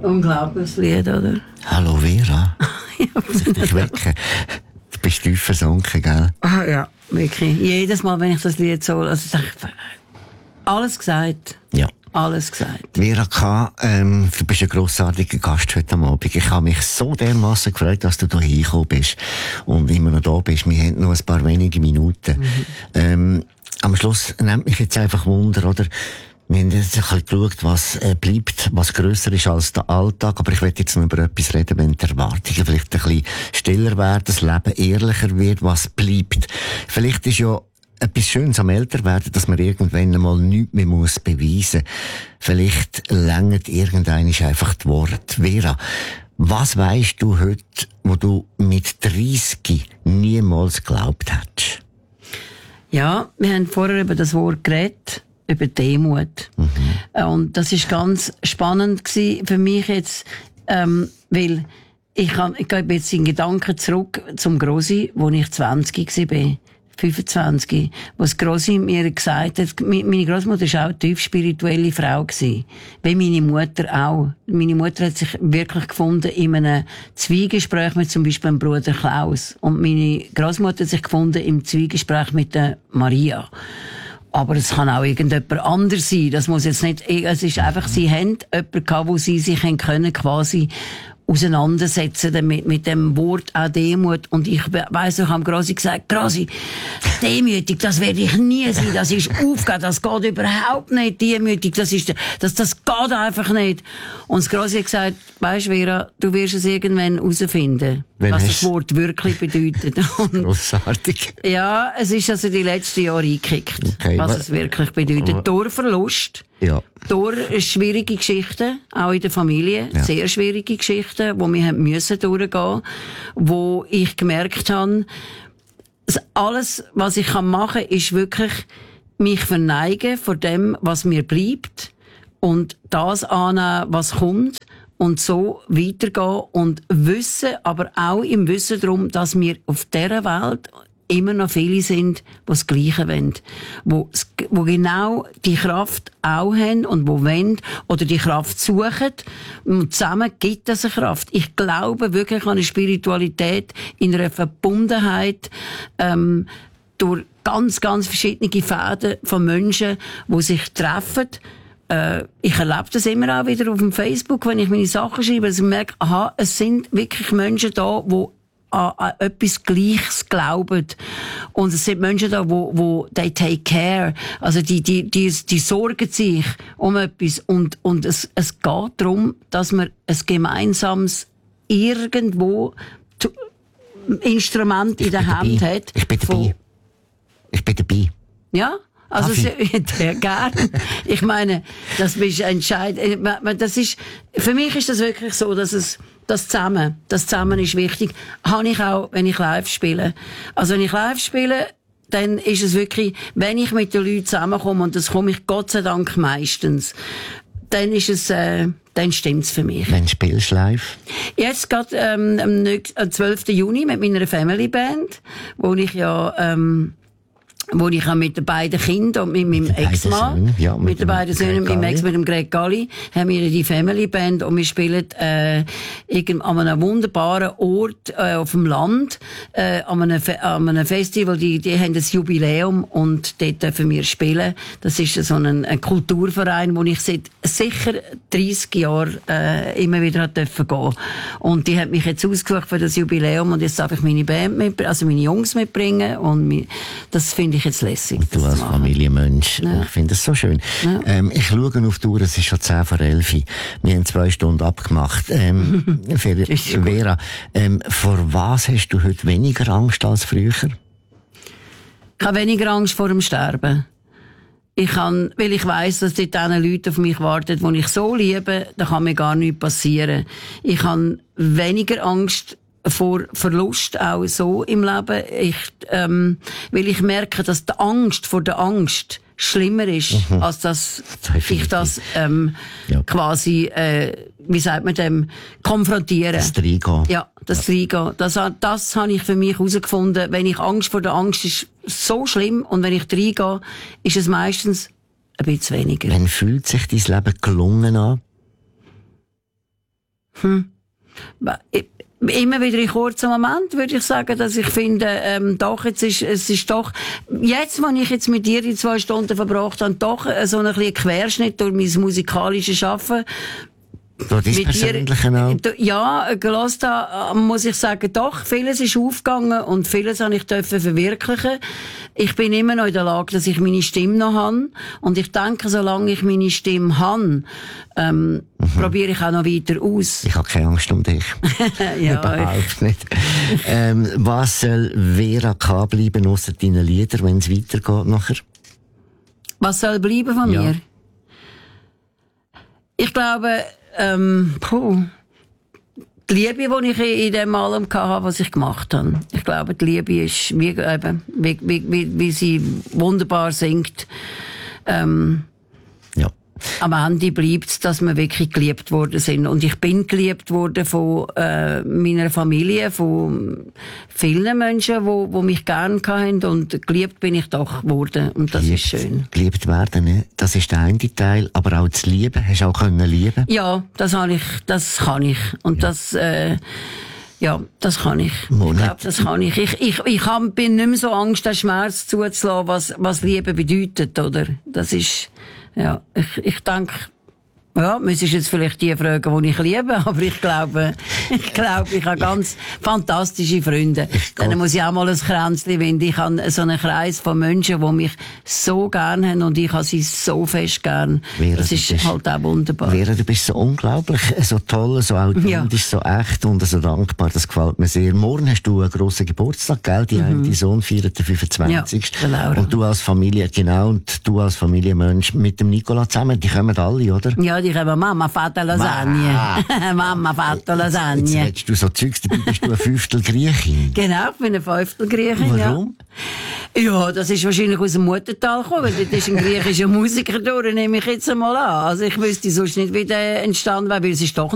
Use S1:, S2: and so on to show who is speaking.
S1: Unglaubliches Lied, oder?
S2: Hallo Vera. Muss ich dich wecken? Du bist tief versunken, gell?
S1: Ah, ja, wirklich. Jedes Mal, wenn ich das Lied so, also alles gesagt.
S2: Ja.
S1: Alles gesagt.
S2: Vera K., du bist ein grossartiger Gast heute Abend. Ich habe mich so dermassen gefreut, dass du hier hingekommen bist und immer noch da bist. Wir haben noch ein paar wenige Minuten. Am Schluss nimmt mich jetzt einfach Wunder, oder? Wir haben jetzt ein bisschen geschaut, was bleibt, was grösser ist als der Alltag. Aber ich will jetzt noch über etwas reden, wenn die Erwartungen vielleicht ein bisschen stiller werden, das Leben ehrlicher wird, was bleibt. Vielleicht ist ja etwas Schönes am Älterwerden, dass man irgendwann einmal nichts mehr beweisen muss. Vielleicht längert irgendein einfach das Wort. Vera, was weisst du heute, wo du mit 30 niemals geglaubt hättest?
S1: Ja, wir haben vorher über das Wort geredet, über Demut. Und das ist ganz spannend gewesen für mich jetzt, weil ich gehe jetzt in Gedanken zurück zum Grossi, wo ich 20 war. 25, was Grossi mir gesagt hat, meine Großmutter war auch eine tief spirituelle Frau gewesen. Wie meine Mutter auch. Meine Mutter hat sich wirklich gefunden in einem Zwiegespräch mit zum Beispiel dem Bruder Klaus. Und meine Großmutter hat sich gefunden im Zwiegespräch mit der Maria. Aber es kann auch irgendjemand anders sein. Das muss jetzt nicht, es ist einfach, sie haben jemanden gehabt, wo sie sich können quasi auseinandersetzen mit dem Wort auch Demut. Und ich weiss, ich habe Grossi gesagt, Grossi, demütig, das werde ich nie sein, das ist aufgeben, das geht überhaupt nicht, demütig, das geht einfach nicht. Und das Grossi hat gesagt, weisst Vera, du wirst es irgendwann herausfinden, was das Wort wirklich bedeutet.
S2: Grossartig.
S1: Ja, es ist also die letzten Jahre eingekickt, okay, was es wirklich bedeutet. Durch Verlust. Ja. Durch schwierige Geschichten, auch in der Familie, sehr schwierige Geschichten, wo wir müssen durchgehen, wo ich gemerkt habe, alles, was ich machen kann, ist wirklich mich verneigen vor dem, was mir bleibt und das annehmen, was kommt und so weitergehen und wissen, aber auch im Wissen darum, dass wir auf dieser Welt immer noch viele sind, die das Gleiche wollen. Wo genau die Kraft auch haben und wo wollen oder die Kraft suchen. Und zusammen gibt es eine Kraft. Ich glaube wirklich an eine Spiritualität in einer Verbundenheit, durch ganz, ganz verschiedene Fäden von Menschen, die sich treffen. Ich erlebe das immer auch wieder auf dem Facebook, wenn ich meine Sachen schreibe, dass ich merke, aha, es sind wirklich Menschen da, die an etwas Gleiches glauben. Und es sind Menschen da, wo they take care. Also, die sorgen sich um etwas. Und es geht darum, dass man ein gemeinsames irgendwo Instrument in der Hand hat.
S2: Ich bin dabei. Ich bin dabei.
S1: Ja? Also, sehr gern. Ich meine, das ist entscheidend. Das ist, für mich ist das wirklich so, dass das Zusammen ist wichtig. Habe ich auch, wenn ich live spiele. Also, wenn ich live spiele, dann ist es wirklich, wenn ich mit den Leuten zusammenkomme, und das komme ich Gott sei Dank meistens, dann ist es, dann stimmt's für mich.
S2: Wann spielst du live?
S1: Jetzt gerade, am 12. Juni mit meiner Family Band, wo ich mit den beiden Kindern und mit meinem Ex-Mann, mit den beiden Söhnen, mit meinem Ex, mit dem Greg Galli, haben wir die Family Band und wir spielen an einem wunderbaren Ort auf dem Land, an einem Festival, die haben ein Jubiläum und dort dürfen wir spielen. Das ist so ein Kulturverein, wo ich seit sicher 30 Jahren immer wieder dürfen gehen. Und die haben mich jetzt ausgesucht für das Jubiläum und jetzt darf ich meine Band also meine Jungs mitbringen und das finde ich jetzt lässig.
S2: Und du als Familienmensch, ich finde das so schön. Ja. Ich schaue auf die Uhr, es ist schon 10 vor 11. Wir haben 2 Stunden abgemacht. Vera, vor was hast du heute weniger Angst als früher?
S1: Ich habe weniger Angst vor dem Sterben. Weil ich weiss, dass dort Leute auf mich warten, die ich so liebe, da kann mir gar nichts passieren. Ich habe weniger Angst vor Verlust auch so im Leben. Weil ich merke, dass die Angst vor der Angst schlimmer ist, als dass ich das quasi, wie sagt man dem, konfrontieren.
S2: Das Reingehen.
S1: Ja, das Reingehen. Das habe ich für mich herausgefunden. Wenn ich Angst vor der Angst ist so schlimm und wenn ich reingehe, ist es meistens ein bisschen weniger.
S2: Wann fühlt sich dein Leben gelungen an?
S1: Immer wieder in kurzen Moment würde ich sagen, dass ich finde, doch, es ist doch, jetzt, wenn ich jetzt mit dir die 2 Stunden verbracht habe, doch so ein bisschen Querschnitt durch mein musikalisches Schaffen.
S2: Durch dein Persönliche auch?
S1: Ja, gehört habe, muss ich sagen, doch, vieles ist aufgegangen und vieles habe ich verwirklichen. Ich bin immer noch in der Lage, dass ich meine Stimme noch habe. Und ich denke, solange ich meine Stimme habe, probiere ich auch noch weiter aus.
S2: Ich habe keine Angst um dich.
S1: Ja,
S2: überhaupt nicht. Was soll Vera K. bleiben, ausser deinen Liedern, wenn es weitergeht nachher?
S1: Was soll bleiben von mir? Ich glaube, die Liebe, die ich in dem allem hatte, was ich gemacht habe. Ich glaube, die Liebe ist, wie sie wunderbar singt. Am Ende bleibt es, dass wir wirklich geliebt worden sind. Und ich bin geliebt worden von meiner Familie, von vielen Menschen, die mich gerne hatten. Und geliebt bin ich doch geworden. Und das ist schön.
S2: Geliebt werden, das ist der eine Teil. Aber auch das Lieben, hast du auch können lieben?
S1: Ja, das kann ich. Und das kann ich. Ich glaube, das kann ich. Ich bin nicht mehr so Angst, den Schmerz zuzulassen, was Liebe bedeutet, oder? Das ist, ja, ich denke, ja, müsstest jetzt vielleicht die fragen, die ich liebe, aber ich glaube, ich habe ganz fantastische Freunde. Dann muss ich auch mal ein Kränzchen winden. Ich habe so einen Kreis von Menschen, die mich so gern haben und ich habe sie so fest gern. Vera, das ist halt auch wunderbar.
S2: Vera, du bist so unglaublich, so toll, so authentisch, so echt und so dankbar. Das gefällt mir sehr. Morgen hast du einen grossen Geburtstag, gell? Dein Sohn feiert den 25. Ja, und du als Familie, genau, und du als Familienmensch mit dem Nicola zusammen, die kommen alle, oder?
S1: Ja, die kommen Mama, Vater, Lasagne. Mama, Vater, Lasagne.
S2: Jetzt hättest du so Zeugs, dabei bist du ein Fünftel Griechin.
S1: Genau, ich bin ein Fünftel Griechin.
S2: Warum?
S1: Ja, das ist wahrscheinlich aus dem Muttertal gekommen, weil dort ist ein griechischer Musiker durch, nehme ich jetzt einmal an. Also ich wüsste sonst nicht, wie der entstanden wäre, weil es ist doch